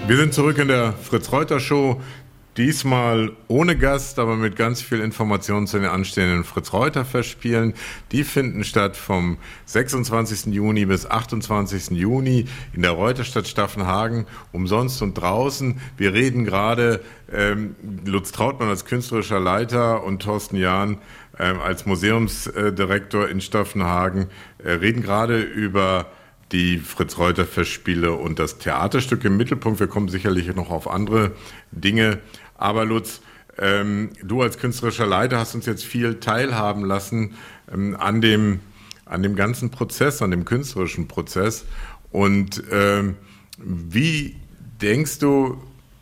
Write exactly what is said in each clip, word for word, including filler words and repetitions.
Wir sind zurück in der Fritz-Reuter-Show. Diesmal ohne Gast, aber mit ganz viel Informationen zu den anstehenden Fritz-Reuter-Festspielen. Die finden statt vom sechsundzwanzigsten Juni bis achtundzwanzigsten Juni in der Reuterstadt Staffenhagen, umsonst und draußen. Wir reden gerade, ähm, Lutz Trautmann als künstlerischer Leiter und Thorsten Jahn ähm, als Museumsdirektor in Staffenhagen, äh, reden gerade über die Fritz-Reuter-Festspiele und das Theaterstück im Mittelpunkt. Wir kommen sicherlich noch auf andere Dinge. Aber Lutz, ähm, du als künstlerischer Leiter hast uns jetzt viel teilhaben lassen ähm, an dem, an dem ganzen Prozess, an dem künstlerischen Prozess. Und ähm, wie denkst du,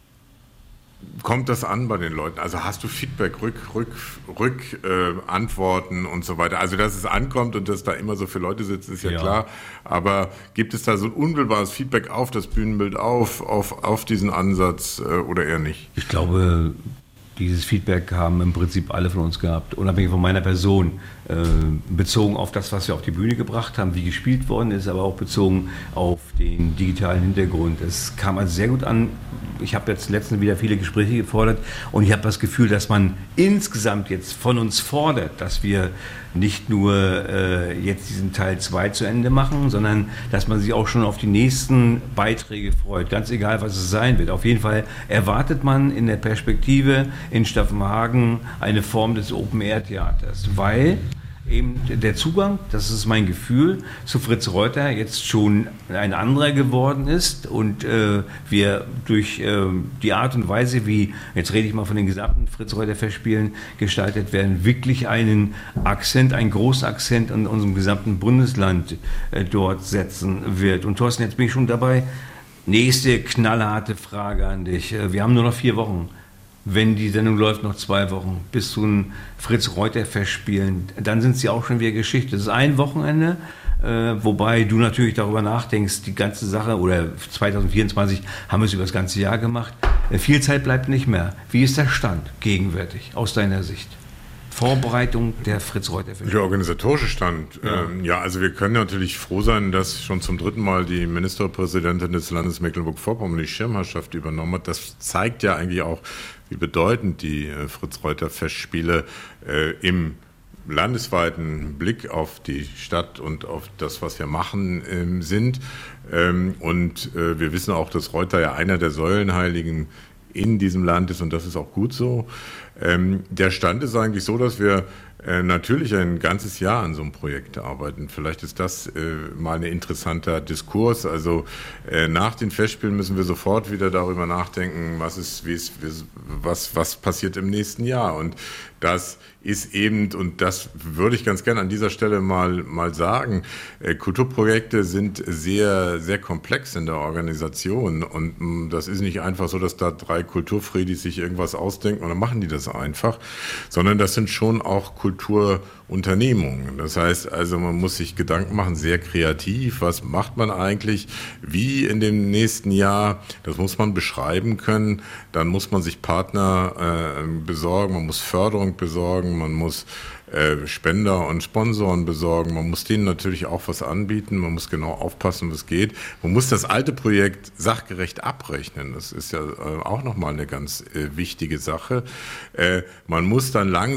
kommt das an bei den Leuten? Also hast du Feedback, Rück, Rück, Rück äh, Antworten und so weiter? Also dass es ankommt und dass da immer so viele Leute sitzen, ist ja, ja klar. Aber gibt es da so ein unmittelbares Feedback auf das Bühnenbild, auf, auf, auf diesen Ansatz äh, oder eher nicht? Ich glaube, dieses Feedback haben im Prinzip alle von uns gehabt, unabhängig von meiner Person, äh, bezogen auf das, was wir auf die Bühne gebracht haben, wie gespielt worden ist, aber auch bezogen auf den digitalen Hintergrund. Es kam also sehr gut an. Ich habe jetzt letztens wieder viele Gespräche gefordert und ich habe das Gefühl, dass man insgesamt jetzt von uns fordert, dass wir nicht nur äh, jetzt diesen Teil zwei zu Ende machen, sondern dass man sich auch schon auf die nächsten Beiträge freut, ganz egal, was es sein wird. Auf jeden Fall erwartet man in der Perspektive in Staffenhagen eine Form des Open-Air-Theaters, weil eben der Zugang, das ist mein Gefühl, zu Fritz Reuter jetzt schon ein anderer geworden ist und äh, wir durch äh, die Art und Weise, wie, jetzt rede ich mal von den gesamten Fritz Reuter Festspielen gestaltet werden, wirklich einen Akzent, einen großen Akzent in unserem gesamten Bundesland äh, dort setzen wird. Und Thorsten, jetzt bin ich schon dabei. Nächste knallharte Frage an dich. Wir haben nur noch vier Wochen. Wenn die Sendung läuft, noch zwei Wochen bis zu den Fritz-Reuter-Festspielen, dann sind sie auch schon wieder Geschichte. Das ist ein Wochenende, äh, wobei du natürlich darüber nachdenkst, die ganze Sache, oder zwanzig vierundzwanzig haben wir es über das ganze Jahr gemacht. Äh, viel Zeit bleibt nicht mehr. Wie ist der Stand gegenwärtig aus deiner Sicht? Vorbereitung der Fritz-Reuter-Festspiele. Der organisatorische Stand. Ja. Ähm, ja, also wir können natürlich froh sein, dass schon zum dritten Mal die Ministerpräsidentin des Landes Mecklenburg-Vorpommern die Schirmherrschaft übernommen hat. Das zeigt ja eigentlich auch, wie bedeutend die äh, Fritz-Reuter-Festspiele äh, im landesweiten Blick auf die Stadt und auf das, was wir machen, ähm, sind. Ähm, und äh, wir wissen auch, dass Reuter ja einer der Säulenheiligen in diesem Land ist und das ist auch gut so. Ähm, der Stand ist eigentlich so, dass wir äh, natürlich ein ganzes Jahr an so einem Projekt arbeiten. Vielleicht ist das äh, mal ein interessanter Diskurs. Also äh, nach den Festspielen müssen wir sofort wieder darüber nachdenken, was ist, wie ist, was, was passiert im nächsten Jahr. Und das ist eben, und das würde ich ganz gerne an dieser Stelle mal, mal sagen, äh, Kulturprojekte sind sehr, sehr komplex in der Organisation und mh, das ist nicht einfach so, dass da drei Kulturfriedis sich irgendwas ausdenken und dann machen die das einfach, sondern das sind schon auch Kulturunternehmungen. Das heißt also, man muss sich Gedanken machen, sehr kreativ, was macht man eigentlich, wie in dem nächsten Jahr, das muss man beschreiben können, dann muss man sich Partner äh, besorgen, man muss Förderung besorgen, man muss äh, Spender und Sponsoren besorgen, man muss denen natürlich auch was anbieten, man muss genau aufpassen, was geht. Man muss das alte Projekt sachgerecht abrechnen, das ist ja äh, auch nochmal eine ganz äh, wichtige Sache. Äh, man muss dann langsam